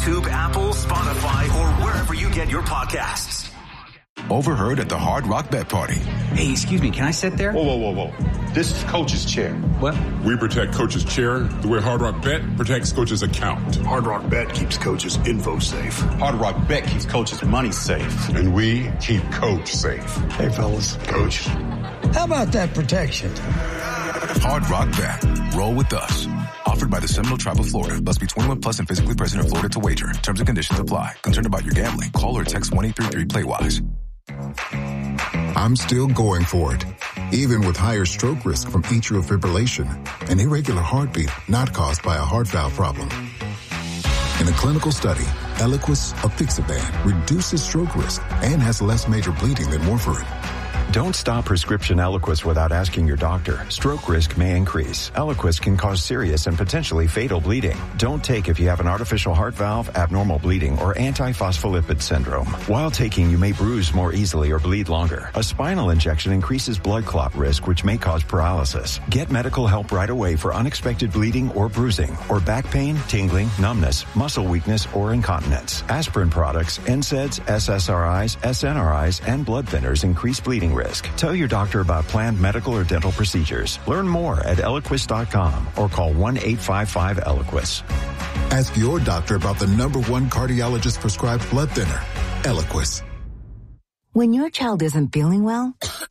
YouTube, Apple, Spotify, or wherever you get your podcasts. Overheard at the Hard Rock Bet Party. Hey, excuse me, can I sit there? Whoa. This is Coach's chair. What? We protect Coach's chair the way Hard Rock Bet protects Coach's account. Hard Rock Bet keeps Coach's info safe. Hard Rock Bet keeps Coach's money safe. And we keep Coach safe. Hey, fellas. Coach. How about that protection? Hard Rock Bet. Roll with us. Offered by the Seminole Tribe of Florida. Must be 21 plus and physically present in Florida to wager. Terms and conditions apply. Concerned about your gambling? Call or text 1-833-PLAY-WISE. I'm still going for it, even with higher stroke risk from atrial fibrillation, an irregular heartbeat not caused by a heart valve problem. In a clinical study, Eliquis apixaban reduces stroke risk and has less major bleeding than warfarin. Don't stop prescription Eliquis without asking your doctor. Stroke risk may increase. Eliquis can cause serious and potentially fatal bleeding. Don't take if you have an artificial heart valve, abnormal bleeding, or antiphospholipid syndrome. While taking, you may bruise more easily or bleed longer. A spinal injection increases blood clot risk, which may cause paralysis. Get medical help right away for unexpected bleeding or bruising, or back pain, tingling, numbness, muscle weakness, or incontinence. Aspirin products, NSAIDs, SSRIs, SNRIs, and blood thinners increase bleeding risk. Tell your doctor about planned medical or dental procedures. Learn more at Eliquis.com or call 1-855-ELIQUIS. Ask your doctor about the #1 cardiologist prescribed blood thinner, Eliquis. When your child isn't feeling well,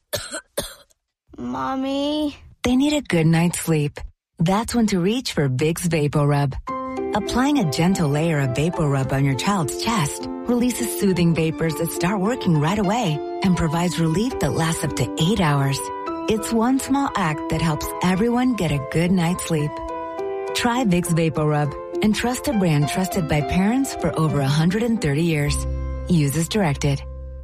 Mommy, they need a good night's sleep. That's when to reach for Vicks VapoRub. Applying a gentle layer of VapoRub on your child's chest releases soothing vapors that start working right away and provides relief that lasts up to 8 hours. It's one small act that helps everyone get a good night's sleep. Try Vicks VapoRub and trust a brand trusted by parents for over 130 years. Use as directed.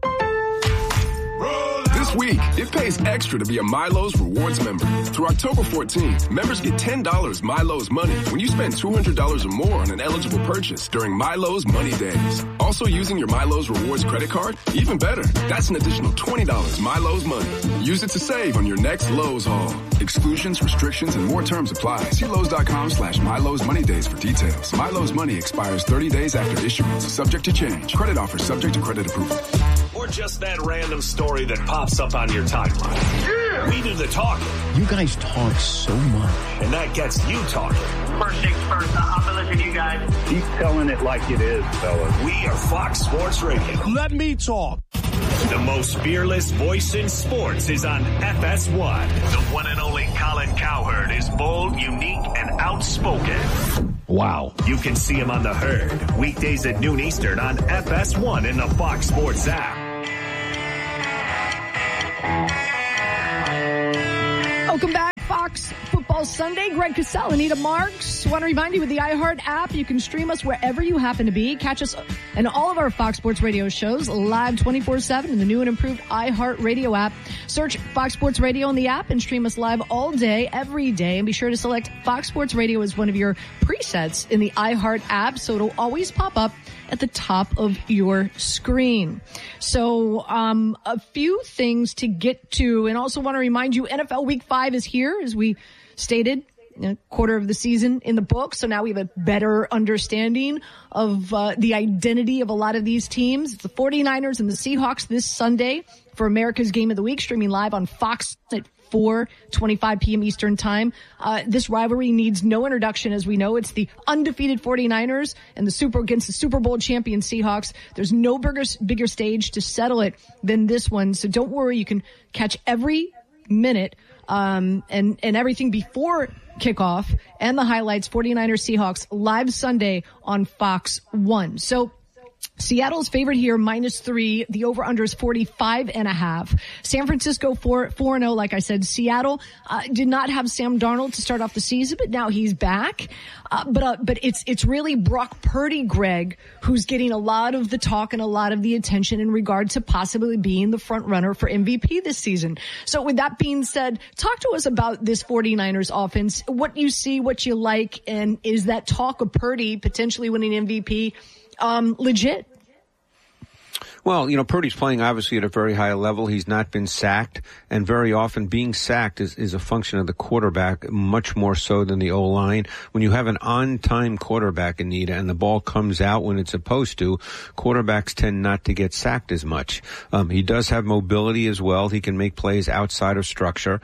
This week, it pays extra to be a Milo's Rewards member. Through October 14th, members get $10 Milo's money when you spend $200 or more on an eligible purchase during Milo's Money Days. Also using your Milo's Rewards credit card? Even better, that's an additional $20 Milo's money. Use it to save on your next Lowe's haul. Exclusions, restrictions, and more terms apply. See Lowe's.com/Milo's Money Days for details. Milo's money expires 30 days after issuance. Subject to change. Credit offer subject to credit approval. Or just that random story that pops up on your timeline. Yeah! We do the talking. You guys talk so much. And that gets you talking. First things first, I'll be listening to you guys. Keep telling it like it is, fellas. We are Fox Sports Radio. Let me talk. The most fearless voice in sports is on FS1. The one and only Colin Cowherd is bold, unique, and outspoken. Wow. You can see him on The Herd, weekdays at noon Eastern on FS1 in the Fox Sports app. Welcome back, Fox Football Sunday. Greg Cosell, Anita Marks. Want to remind you, with the iHeart app, you can stream us wherever you happen to be. Catch us and all of our Fox Sports Radio shows live 24/7 in the new and improved iHeart Radio app. Search Fox Sports Radio in the app and stream us live all day, every day. And be sure to select Fox Sports Radio as one of your presets in the iHeart app, so it'll always pop up at the top of your screen. So a few things to get to, and also want to remind you, NFL Week 5 is here, as we stated. A quarter of the season in the book, so now we have a better understanding of the identity of a lot of these teams. It's the 49ers and the Seahawks this Sunday for America's Game of the Week, streaming live on Fox at 4:25 p.m. Eastern Time. This rivalry needs no introduction, as we know. It's the undefeated 49ers and against the Super Bowl champion Seahawks. There's no bigger stage to settle it than this one, so don't worry. You can catch every minute and everything before kickoff and the highlights. 49ers Seahawks live Sunday on Fox 1. So Seattle's favored here, -3. The over-under is 45.5. San Francisco 4-0. Like I said, Seattle did not have Sam Darnold to start off the season, but now he's back. But it's really Brock Purdy, Greg, who's getting a lot of the talk and a lot of the attention in regard to possibly being the front runner for MVP this season. So with that being said, talk to us about this 49ers offense, what you see, what you like, and is that talk of Purdy potentially winning MVP legit? Well, Purdy's playing obviously at a very high level. He's not been sacked, and very often being sacked is a function of the quarterback much more so than the O-line. When you have an on-time quarterback, Anita, and the ball comes out when it's supposed to, quarterbacks tend not to get sacked as much. He does have mobility as well. He can make plays outside of structure.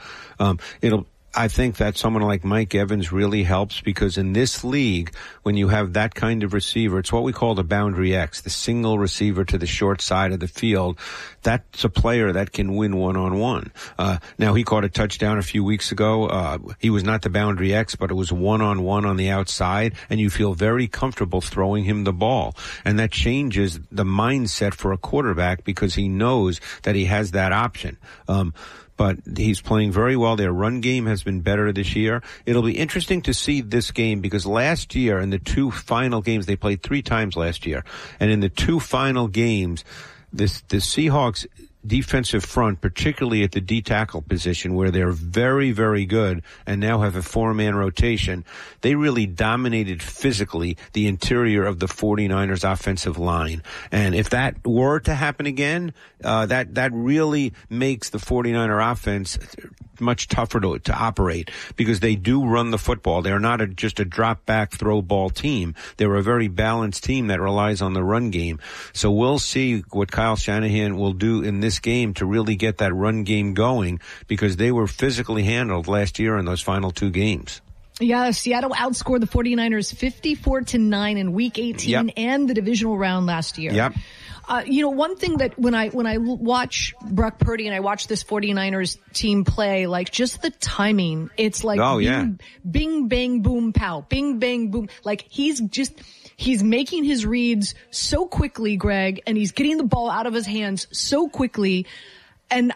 I think that someone like Mike Evans really helps, because in this league, when you have that kind of receiver, it's what we call the boundary X, the single receiver to the short side of the field. That's a player that can win one-on-one. Now, he caught a touchdown a few weeks ago. He was not the boundary X, but it was one-on-one on the outside, and you feel very comfortable throwing him the ball. And that changes the mindset for a quarterback, because he knows that he has that option. But he's playing very well. Their run game has been better this year. It'll be interesting to see this game, because last year in the 2 final games, they played 3 times last year. And in the 2 final games, the Seahawks defensive front, particularly at the D tackle position, where they're very, very good and now have a 4-man rotation, they really dominated physically the interior of the 49ers offensive line. And if that were to happen again, that really makes the 49er offense much tougher to operate, because they do run the football. They're not just a drop back throw ball team. They're a very balanced team that relies on the run game. So we'll see what Kyle Shanahan will do in this game to really get that run game going, because they were physically handled last year in those final 2 games. Yeah, Seattle outscored the 49ers 54-9 in Week 18 and the divisional round last year. Yep. One thing that when I watch Brock Purdy and I watch this 49ers team play, like, just the timing, it's like bing, bang, boom, pow, bing, bang, boom. Like, he's making his reads so quickly, Greg, and he's getting the ball out of his hands so quickly. And,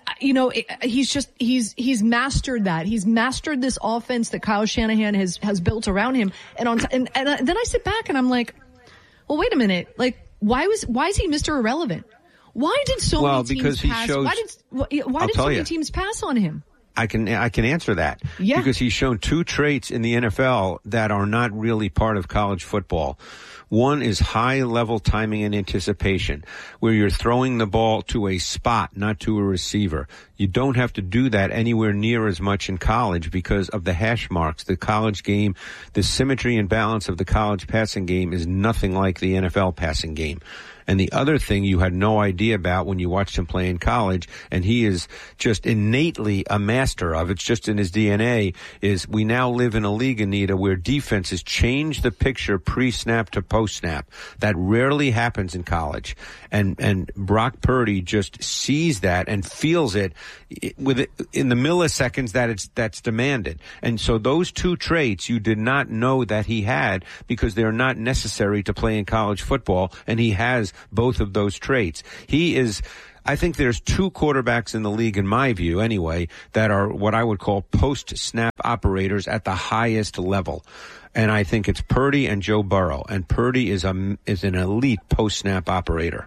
he's mastered that. He's mastered this offense that Kyle Shanahan has built around him. And then I sit back and I'm like, well, wait a minute. Like, why is he Mr. Irrelevant? Why did so many teams pass? Why did so many teams pass on him? I can answer that. Yeah. Because he's shown 2 traits in the NFL that are not really part of college football. One is high-level timing and anticipation, where you're throwing the ball to a spot, not to a receiver. You don't have to do that anywhere near as much in college because of the hash marks. The college game, the symmetry and balance of the college passing game is nothing like the NFL passing game. And the other thing you had no idea about when you watched him play in college, and he is just innately a master of, it's just in his DNA, is we now live in a league, Anita, where defenses change the picture pre-snap to post-snap. That rarely happens in college. And Brock Purdy just sees that and feels it in the milliseconds that's demanded. And so those 2 traits you did not know that he had, because they're not necessary to play in college football, and he has both of those traits. I think there's 2 quarterbacks in the league, in my view anyway, that are what I would call post-snap operators at the highest level. And I think it's Purdy and Joe Burrow. And Purdy is an elite post-snap operator.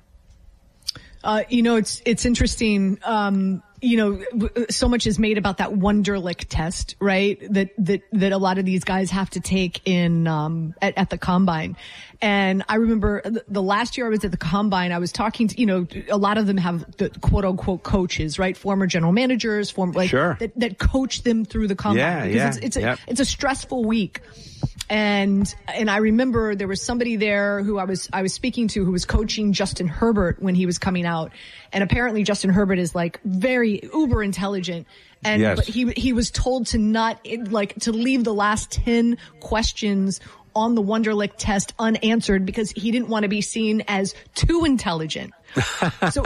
It's interesting. So much is made about that Wonderlic test, right? That a lot of these guys have to take in, at the combine. And I remember the last year I was at the combine, I was talking to, a lot of them have the quote unquote coaches, right? Former general managers, sure. that coach them through the combine. It's a stressful week. And I remember there was somebody there who I was speaking to who was coaching Justin Herbert when he was coming out. And apparently Justin Herbert is like very uber intelligent. And but he was told to to leave the last 10 questions on the Wonderlic test unanswered because he didn't want to be seen as too intelligent. So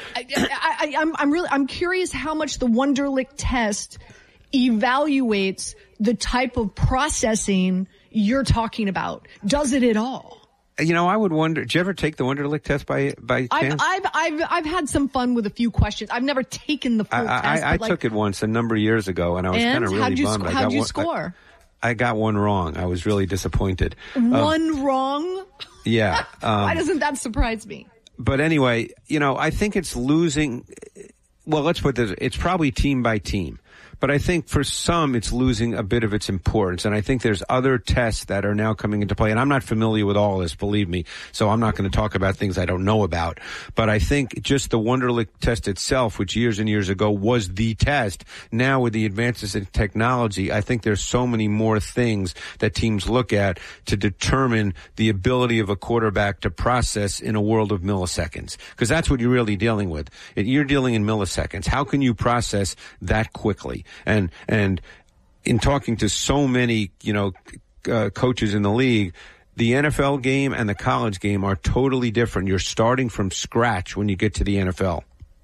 I'm curious how much the Wonderlic test evaluates the type of processing you're talking about. Does it at all? I would wonder, did you ever take the Wonderlic test by chance? I've had some fun with a few questions. I've never taken the full test. I took it once a number of years ago, and I was kind of really bummed. How'd you score? I got one wrong. I was really disappointed. One wrong? Yeah. Why doesn't that surprise me? But anyway, I think it's losing. Well, let's put this. It's probably team by team. But I think for some, it's losing a bit of its importance. And I think there's other tests that are now coming into play. And I'm not familiar with all this, believe me. So I'm not going to talk about things I don't know about. But I think just the Wonderlic test itself, which years and years ago was the test, now with the advances in technology, I think there's so many more things that teams look at to determine the ability of a quarterback to process in a world of milliseconds. Because that's what you're really dealing with. You're dealing in milliseconds. How can you process that quickly? And in talking to so many, coaches in the league, the NFL game and the college game are totally different. You're starting from scratch when you get to the NFL.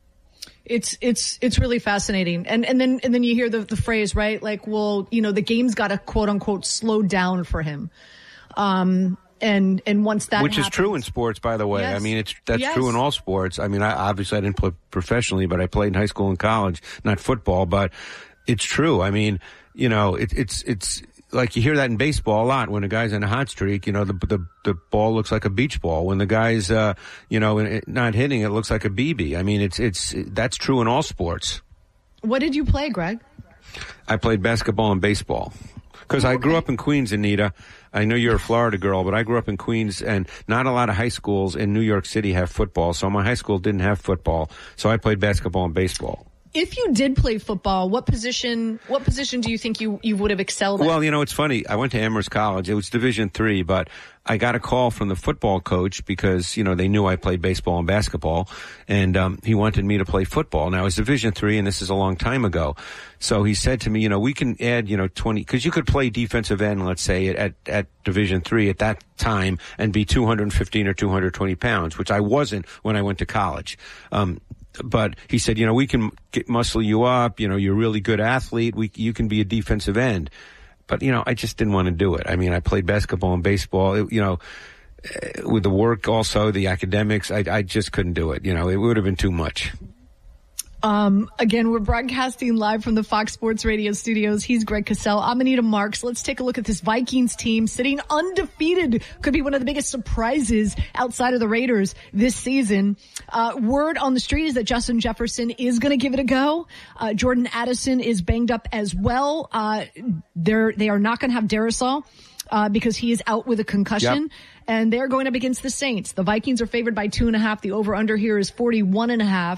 It's really fascinating. And then you hear the phrase, right? Like, well, the game's got to quote unquote slow down for him. And once that Which happens, is true in sports, by the way. Yes. I mean, that's true in all sports. I mean, I didn't play professionally, but I played in high school and college, not football, but it's true. I mean, it's like you hear that in baseball a lot. When a guy's in a hot streak, the ball looks like a beach ball. When the guy's, not hitting, it looks like a BB. I mean, that's true in all sports. What did you play, Greg? I played basketball and baseball. Because I grew up in Queens, Anita. I know you're a Florida girl, but I grew up in Queens, and not a lot of high schools in New York City have football. So my high school didn't have football. So I played basketball and baseball. If you did play football, what position do you think you would have excelled at? Well, it's funny. I went to Amherst College. It was Division III, but I got a call from the football coach because, they knew I played baseball and basketball, and he wanted me to play football. Now, it was Division III, and this is a long time ago. So he said to me, we can add, 20, because you could play defensive end, let's say, at Division III at that time and be 215 or 220 pounds, which I wasn't when I went to college. But he said, we can muscle you up. You're a really good athlete. You can be a defensive end. But, I just didn't want to do it. I mean, I played basketball and baseball, with the work also, the academics, I just couldn't do it. It would have been too much. Again, we're broadcasting live from the Fox Sports Radio studios. He's Greg Cosell. I'm Anita Marks. Let's take a look at this Vikings team sitting undefeated. Could be one of the biggest surprises outside of the Raiders this season. Word on the street is that Justin Jefferson is going to give it a go. Jordan Addison is banged up as well. They are not going to have Darisaw, because he is out with a concussion. Yep. And they're going up against the Saints. The Vikings are favored by 2.5. The over-under here is 41.5.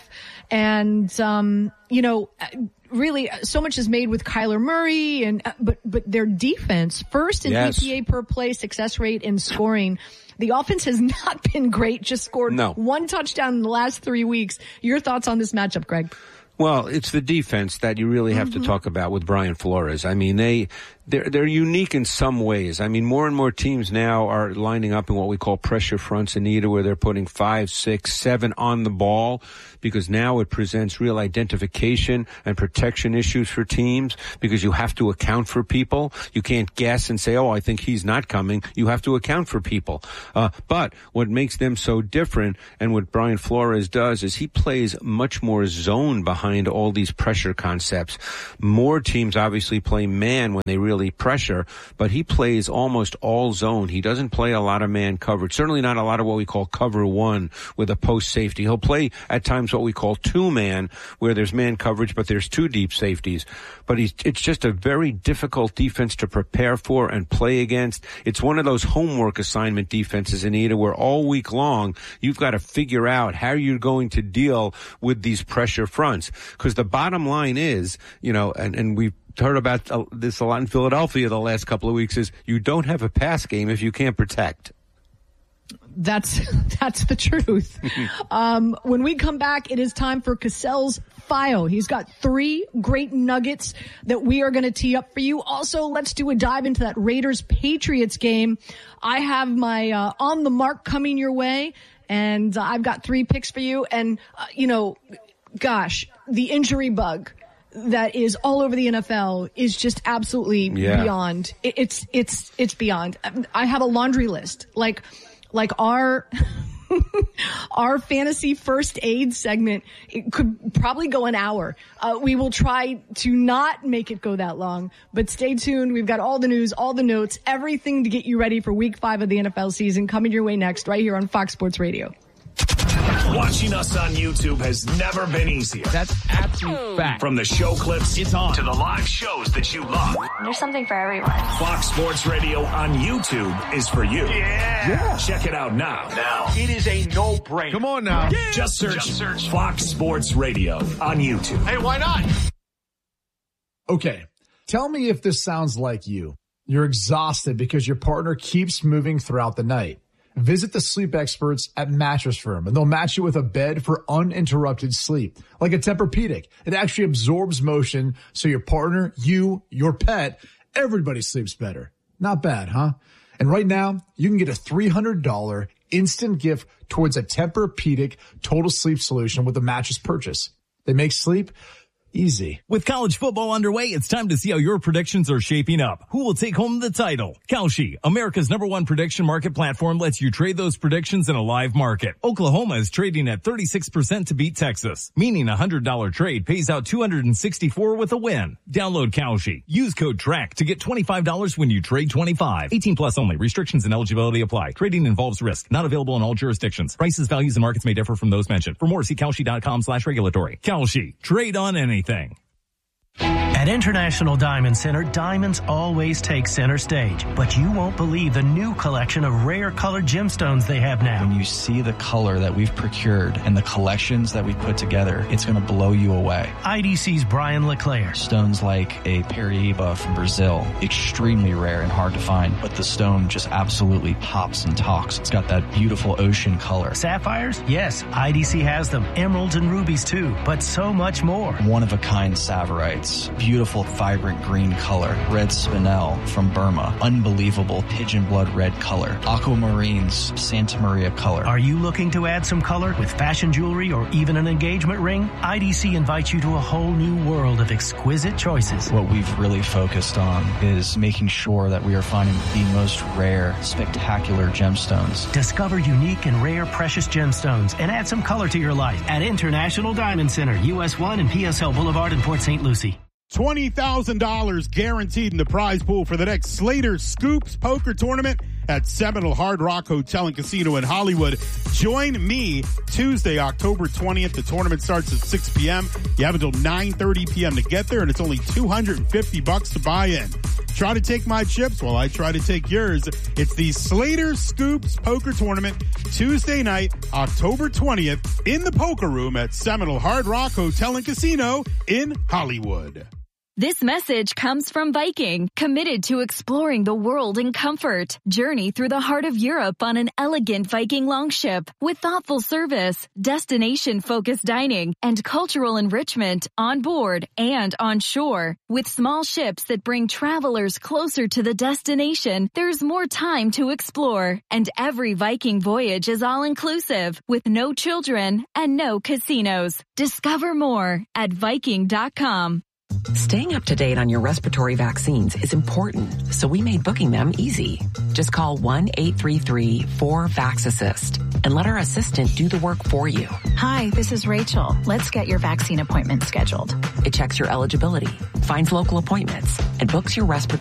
And, really so much is made with Kyler Murray but their defense, first in EPA per play, success rate, and scoring. The offense has not been great, just scored one touchdown in the last 3 weeks. Your thoughts on this matchup, Greg? Well, it's the defense that you really have to talk about with Brian Flores. I mean, they're unique in some ways. I mean, more and more teams now are lining up in what we call pressure fronts, Anita, where they're putting 5, 6, 7 on the ball, because now it presents real identification and protection issues for teams, because you have to account for people. You can't guess and say, I think he's not coming. You have to account for people. But what makes them so different, and what Brian Flores does, is he plays much more zone behind all these pressure concepts. More teams obviously play man when they really pressure, but he plays almost all zone. He doesn't play a lot of man coverage, certainly not a lot of what we call cover one with a post safety. He'll play at times what we call 2-man, where there's man coverage, but there's 2 deep safeties. But it's just a very difficult defense to prepare for and play against. It's one of those homework assignment defenses, Anita, where all week long you've got to figure out how you're going to deal with these pressure fronts. Because the bottom line is, and we've heard about this a lot in Philadelphia the last couple of weeks, is you don't have a pass game if you can't protect. That's the truth. When we come back, it is time for Cosell's File. He's got 3 great nuggets that we are going to tee up for you. Also, let's do a dive into that Raiders-Patriots game. I have my on the mark coming your way, and I've got 3 picks for you. And, gosh, the injury bug that is all over the NFL is just absolutely beyond. It's beyond. I have a laundry list. Like our fantasy first aid segment, it could probably go an hour. We will try to not make it go that long, but stay tuned. We've got all the news, all the notes, everything to get you ready for week 5 of the NFL season coming your way next, right here on Fox Sports Radio. Watching us on YouTube has never been easier. That's absolute fact. From the show clips it's on. to the live shows that you love. There's something for everyone. Fox Sports Radio on YouTube is for you. Yeah. Check it out now. It is a no-brainer. Come on now. Yeah. Just search Fox Sports Radio on YouTube. Hey, why not? Okay, tell me if this sounds like you. You're exhausted because your partner keeps moving throughout the night. Visit the sleep experts at Mattress Firm, and they'll match you with a bed for uninterrupted sleep, like a Tempur-Pedic. It actually absorbs motion, so your partner, you, your pet, everybody sleeps better. Not bad, huh? And right now, you can get a $300 instant gift towards a Tempur-Pedic total sleep solution with a mattress purchase. They make sleep easy. With college football underway, it's time to see how your predictions are shaping up. Who will take home the title? Kalshi, America's #1 prediction market platform, lets you trade those predictions in a live market. Oklahoma is trading at 36% to beat Texas, meaning a $100 trade pays out $264 with a win. Download Kalshi. Use code TRACK to get $25 when you trade 25. 18 plus only. Restrictions and eligibility apply. Trading involves risk. Not available in all jurisdictions. Prices, values, and markets may differ from those mentioned. For more, see Kalshi.com/regulatory. Kalshi. Trade on anything. At International Diamond Center, diamonds always take center stage, but you won't believe the new collection of rare colored gemstones they have now. When you see the color that we've procured and the collections that we put together, it's going to blow you away. IDC's Brian LeClaire. Stones like a Paraíba from Brazil, extremely rare and hard to find, but the stone just absolutely pops and talks. It's got that beautiful ocean color. Sapphires? Yes, IDC has them. Emeralds and rubies too, but so much more. One-of-a-kind Saverites. Beautiful, vibrant green color. Red spinel from Burma. Unbelievable pigeon blood red color. Aquamarines, Santa Maria color. Are you looking to add some color with fashion jewelry or even an engagement ring? IDC invites you to a whole new world of exquisite choices. What we've really focused on is making sure that we are finding the most rare, spectacular gemstones. Discover unique and rare precious gemstones and add some color to your life at International Diamond Center, US 1 and PSL Boulevard in Port St. Lucie. $20,000 guaranteed in the prize pool for the next Slater Scoops Poker Tournament at Seminole Hard Rock Hotel and Casino in Hollywood. Join me Tuesday, October 20th. The tournament starts at 6 p.m. You have until 9:30 p.m. to get there, and it's only $250 to buy in. Try to take my chips while I try to take yours. It's the Slater Scoops Poker Tournament, Tuesday night, October 20th, in the Poker Room at Seminole Hard Rock Hotel and Casino in Hollywood. This message comes from Viking, committed to exploring the world in comfort. Journey through the heart of Europe on an elegant Viking longship with thoughtful service, destination-focused dining, and cultural enrichment on board and on shore. With small ships that bring travelers closer to the destination, there's more time to explore. And every Viking voyage is all-inclusive, with no children and no casinos. Discover more at Viking.com. Staying up to date on your respiratory vaccines is important, so we made booking them easy. Just call 1-833-4-VAX-ASSIST and let our assistant do the work for you. Hi, this is Rachel. Let's get your vaccine appointment scheduled. It checks your eligibility, finds local appointments, and books your respiratory